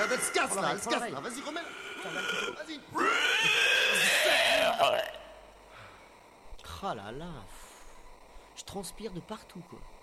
elle se casse là, pareil. vas-y, remets-la. Vas-y. Oh là là. Je transpire de partout, quoi.